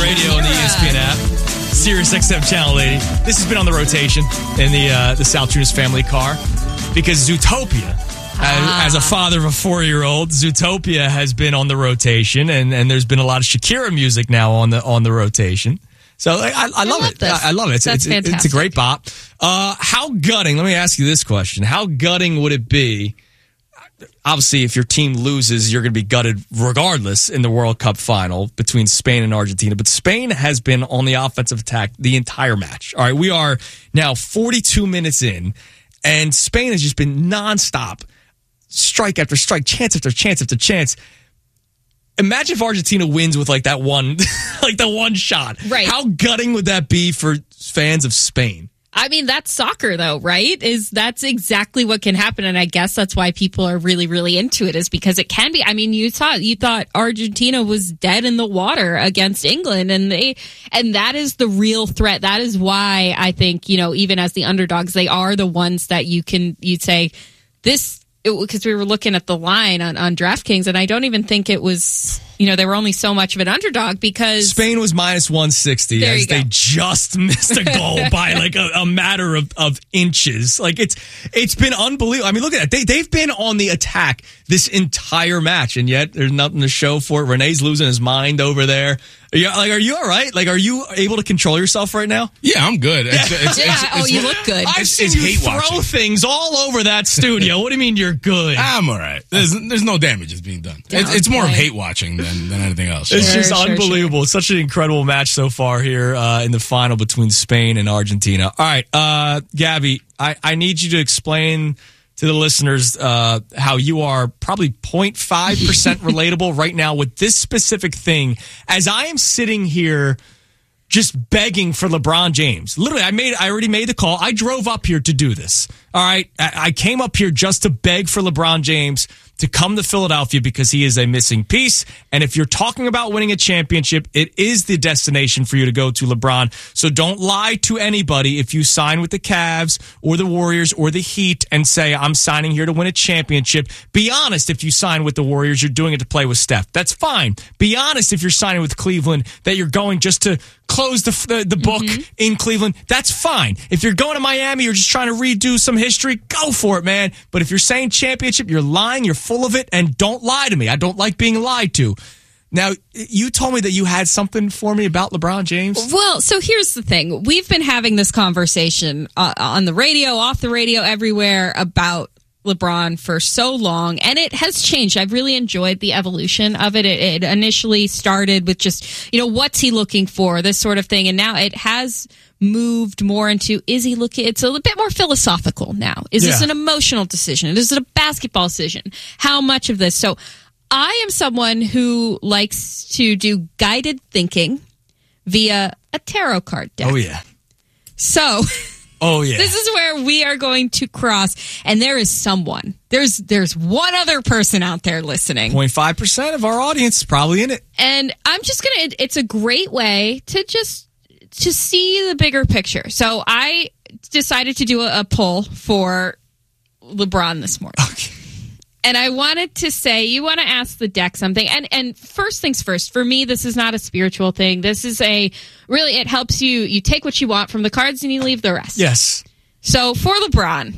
Radio and the ESPN app. Sirius XM Channel 80. This has been on the rotation in the Sal Tunis family car because Zootopia, as a father of a 4-year-old, Zootopia has been on the rotation, and there's been a lot of Shakira music now on the rotation. So I love it. I love it. It's a great bop. How gutting? Let me ask you this question: how gutting would it be? Obviously, if your team loses, you're going to be gutted regardless in the World Cup final between Spain and Argentina. But Spain has been on the offensive attack the entire match. All right, we are now 42 minutes in, and Spain has just been nonstop, strike after strike, chance after chance after chance. Imagine if Argentina wins with like that one, like the one shot. Right. How gutting would that be for fans of Spain? I mean, that's soccer, though, right? That's exactly what can happen, and I guess that's why people are really, really into it, is because it can be. I mean, you thought Argentina was dead in the water against England, and that is the real threat. That is why I think, even as the underdogs, they are the ones that you'd say this, because we were looking at the line on DraftKings, and I don't even think it was. They were only so much of an underdog because Spain was minus 160 as they just missed a goal by like a matter of inches. Like it's been unbelievable. I mean, look at that. They've been on the attack this entire match, and yet there's nothing to show for it. Renee's losing his mind over there. Are you all right? Like, are you able to control yourself right now? Yeah, I'm good. You look good. I've seen you throw things all over that studio. What do you mean you're good? I'm all right. There's no damage that's being done. It's more of hate watching than anything else. It's just unbelievable. It's such an incredible match so far here in the final between Spain and Argentina. All right, Gabby, I need you to explain to the listeners how you are probably 0.5% relatable right now with this specific thing, as I am sitting here just begging for LeBron James. Literally, I already made the call. I drove up here to do this. All right, I came up here just to beg for LeBron James to come to Philadelphia because he is a missing piece. And if you're talking about winning a championship, it is the destination for you to go to, LeBron. So don't lie to anybody if you sign with the Cavs or the Warriors or the Heat and say, I'm signing here to win a championship. Be honest if you sign with the Warriors, you're doing it to play with Steph. That's fine. Be honest if you're signing with Cleveland that you're going just to close the book in Cleveland. That's fine. If you're going to Miami, you're just trying to redo some history, go for it, man. But if you're saying championship, you're lying, you're full of it, and don't lie to me. I don't like being lied to. Now, you told me that you had something for me about LeBron James. Well, so here's the thing. We've been having this conversation on the radio, off the radio, everywhere about LeBron for so long, and it has changed. I've really enjoyed the evolution of it. It initially started with just, what's he looking for, this sort of thing, and now it has moved more into, is he looking, it's a bit more philosophical now. Is this an emotional decision? Is it a basketball decision? How much of this? So I am someone who likes to do guided thinking via a tarot card deck. Oh, yeah. So oh, yeah. This is where we are going to cross, and there is someone. There's one other person out there listening. 0.5% of our audience is probably in it. And I'm just going to, it's a great way to see the bigger picture. So I decided to do a poll for LeBron this morning. Okay. And I wanted to say, you want to ask the deck something. And first things first, for me, this is not a spiritual thing. This is really, it helps you take what you want from the cards and you leave the rest. Yes. So for LeBron,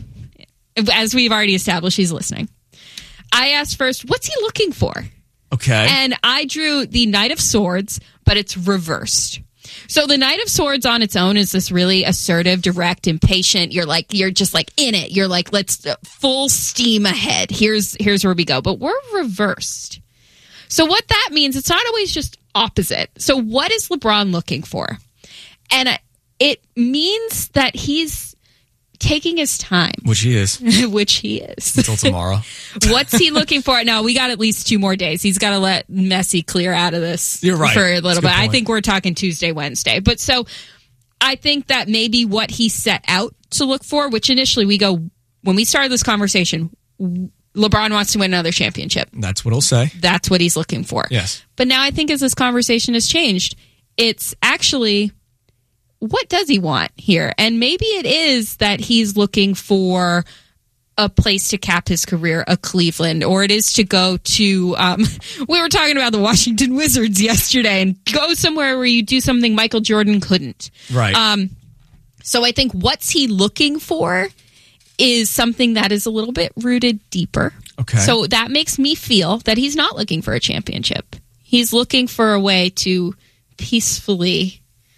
as we've already established, he's listening. I asked first, what's he looking for? Okay. And I drew the Knight of Swords, but it's reversed. So the Knight of Swords on its own is this really assertive, direct, impatient. You're just like in it. You're like, let's full steam ahead. Here's where we go. But we're reversed. So what that means, it's not always just opposite. So what is LeBron looking for? And it means that he's taking his time. Which he is. Which he is. Until tomorrow. What's he looking for? No, we got at least 2 more days. He's got to let Messi clear out of this. You're right. For a little bit. Point. I think we're talking Tuesday, Wednesday. But so I think that maybe what he set out to look for, which initially when we started this conversation, LeBron wants to win another championship. That's what he'll say. That's what he's looking for. Yes. But now I think as this conversation has changed, it's actually, what does he want here? And maybe it is that he's looking for a place to cap his career, a Cleveland, or it is to go to, we were talking about the Washington Wizards yesterday, and go somewhere where you do something Michael Jordan couldn't. Right. So I think what's he looking for is something that is a little bit rooted deeper. Okay. So that makes me feel that he's not looking for a championship. He's looking for a way to peacefully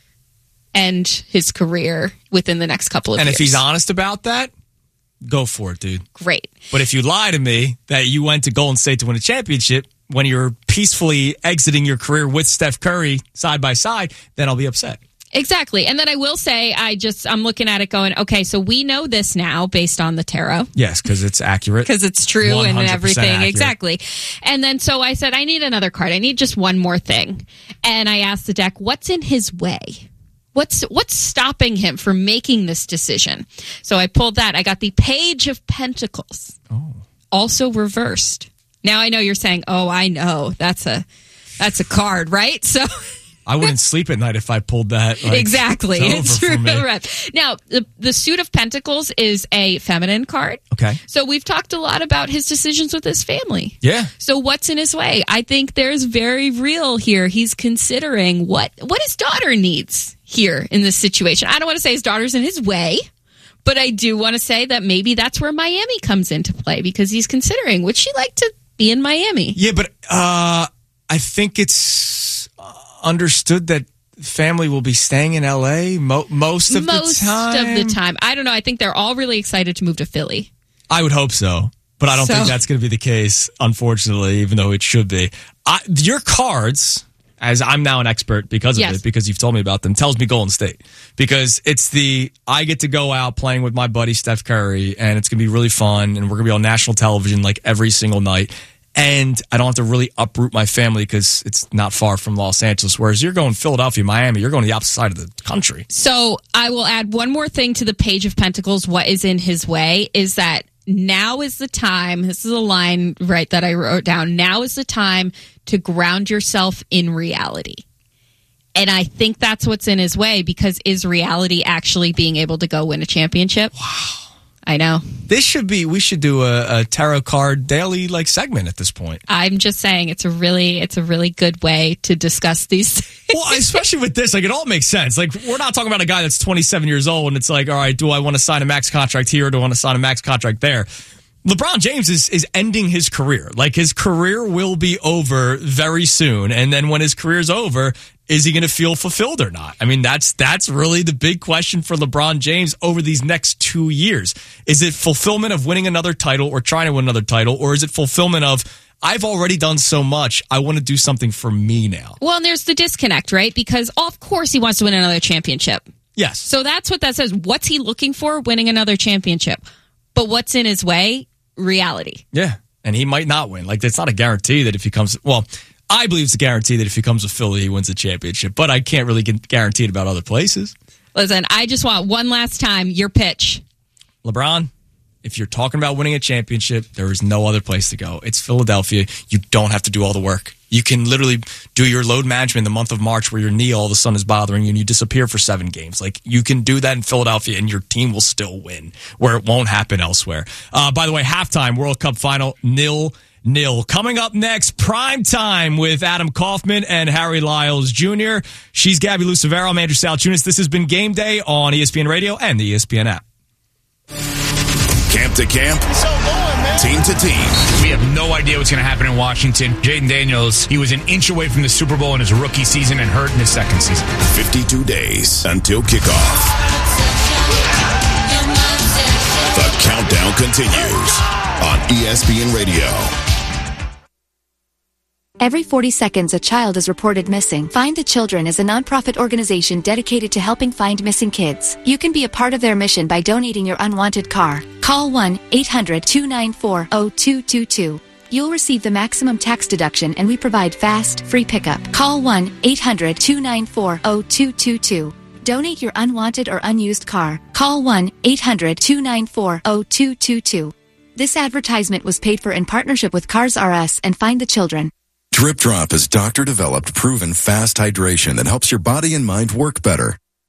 end his career within the next couple of years. And if he's honest about that, go for it, dude. Great. But if you lie to me that you went to Golden State to win a championship when you're peacefully exiting your career with Steph Curry side by side, then I'll be upset. Exactly. And then I will say, I'm looking at it going, okay, so we know this now based on the tarot. Yes, because it's accurate. Because it's true and everything. Accurate. Exactly. And then so I said, I need another card. I need just one more thing. And I asked the deck, what's in his way? What's stopping him from making this decision? So I pulled that. I got the Page of Pentacles. Oh. Also reversed. Now I know you're saying, oh, I know. That's a card, right? So I wouldn't sleep at night if I pulled that. Exactly. It's over for me. Now, the Suit of Pentacles is a feminine card. Okay. So we've talked a lot about his decisions with his family. Yeah. So what's in his way? I think there's very real here. He's considering what his daughter needs here in this situation. I don't want to say his daughter's in his way, but I do want to say that maybe that's where Miami comes into play, because he's considering, would she like to be in Miami? Yeah, but I think it's understood that family will be staying in LA most of the time. Most of the time. I don't know. I think they're all really excited to move to Philly. I would hope so, but I don't think that's going to be the case, unfortunately, even though it should be. Your cards, as I'm now an expert because of it, because you've told me about them, tells me Golden State. Because it's I get to go out playing with my buddy Steph Curry, and it's going to be really fun, and we're going to be on national television like every single night. And I don't have to really uproot my family because it's not far from Los Angeles. Whereas you're going Philadelphia, Miami, you're going to the opposite side of the country. So I will add one more thing to the Page of Pentacles. What is in his way is that now is the time. This is a line, right, that I wrote down. Now is the time to ground yourself in reality. And I think that's what's in his way, because is reality actually being able to go win a championship? Wow. I know. We should do a tarot card daily segment at this point. I'm just saying it's a really good way to discuss these things. Well, especially with this, it all makes sense. We're not talking about a guy that's 27 years old and it's all right, do I want to sign a max contract here or do I want to sign a max contract there? LeBron James is ending his career. His career will be over very soon. And then when his career's over, is he going to feel fulfilled or not? I mean, that's really the big question for LeBron James over these next 2 years. Is it fulfillment of winning another title or trying to win another title? Or is it fulfillment of, I've already done so much, I want to do something for me now? Well, and there's the disconnect, right? Because, of course, he wants to win another championship. Yes. So that's what that says. What's he looking for? Winning another championship. But what's in his way? Reality. Yeah. And he might not win. It's not a guarantee that if he comes... Well, I believe it's a guarantee that if he comes with Philly, he wins the championship. But I can't really guarantee it about other places. Listen, I just want one last time your pitch. LeBron, if you're talking about winning a championship, there is no other place to go. It's Philadelphia. You don't have to do all the work. You can literally do your load management in the month of March where your knee all of a sudden is bothering you and you disappear for 7 games. You can do that in Philadelphia and your team will still win, where it won't happen elsewhere. By the way, halftime World Cup final 0-0. Coming up next, prime time with Adam Kaufman and Harry Lyles Jr. She's Gabby Lucevero. I'm Andrew Salchunas. This has been Game Day on ESPN Radio and the ESPN app. Camp to camp, team to team. We have no idea what's going to happen in Washington. Jaden Daniels, he was an inch away from the Super Bowl in his rookie season and hurt in his second season. 52 days until kickoff. The countdown continues on ESPN Radio. Every 40 seconds, a child is reported missing. Find the Children is a nonprofit organization dedicated to helping find missing kids. You can be a part of their mission by donating your unwanted car. Call 1-800-294-0222. You'll receive the maximum tax deduction, and we provide fast, free pickup. Call 1-800-294-0222. Donate your unwanted or unused car. Call 1-800-294-0222. This advertisement was paid for in partnership with Cars R Us and Find the Children. Drip Drop is doctor-developed, proven fast hydration that helps your body and mind work better.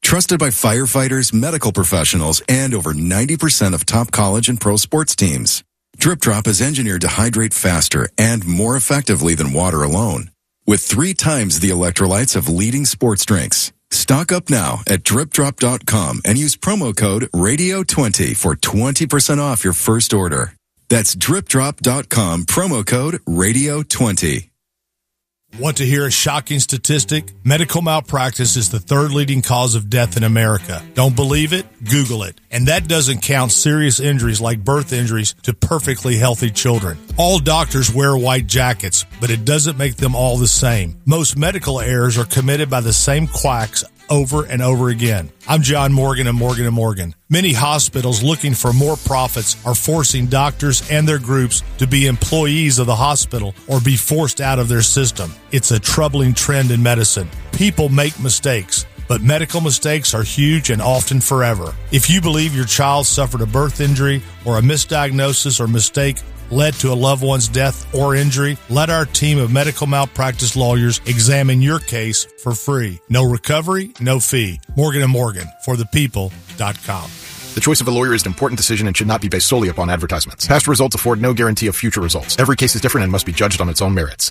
Trusted by firefighters, medical professionals, and over 90% of top college and pro sports teams. Drip Drop is engineered to hydrate faster and more effectively than water alone, with 3 times the electrolytes of leading sports drinks. Stock up now at dripdrop.com and use promo code RADIO20 for 20% off your first order. That's dripdrop.com, promo code RADIO20. Want to hear a shocking statistic? Medical malpractice is the 3rd leading cause of death in America. Don't believe it? Google it. And that doesn't count serious injuries like birth injuries to perfectly healthy children. All doctors wear white jackets, but it doesn't make them all the same. Most medical errors are committed by the same quacks over and over again. I'm John Morgan of Morgan & Morgan. Many hospitals looking for more profits are forcing doctors and their groups to be employees of the hospital or be forced out of their system. It's a troubling trend in medicine. People make mistakes, but medical mistakes are huge and often forever. If you believe your child suffered a birth injury or a misdiagnosis or mistake led to a loved one's death or injury, let our team of medical malpractice lawyers examine your case for free. No recovery, no fee. Morgan & Morgan, for the people.com. The choice of a lawyer is an important decision and should not be based solely upon advertisements. Past results afford no guarantee of future results. Every case is different and must be judged on its own merits.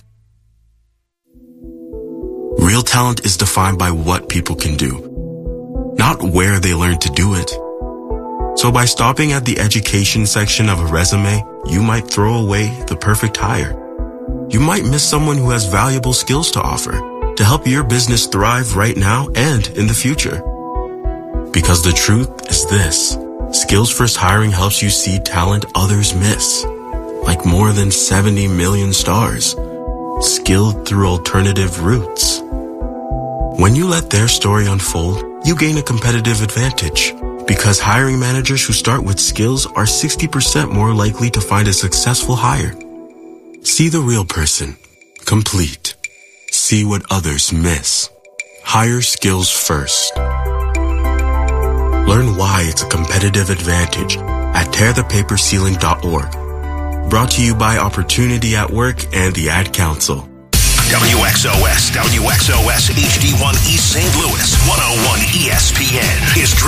Real talent is defined by what people can do, not where they learn to do it. So by stopping at the education section of a resume, you might throw away the perfect hire. You might miss someone who has valuable skills to offer to help your business thrive right now and in the future. Because the truth is this: Skills First Hiring helps you see talent others miss, like more than 70 million stars, skilled through alternative routes. When you let their story unfold, you gain a competitive advantage. Because hiring managers who start with skills are 60% more likely to find a successful hire. See the real person. Complete. See what others miss. Hire skills first. Learn why it's a competitive advantage at tearthepaperceiling.org. Brought to you by Opportunity at Work and the Ad Council. WXOS HD1 East St. Louis 101 ESPN is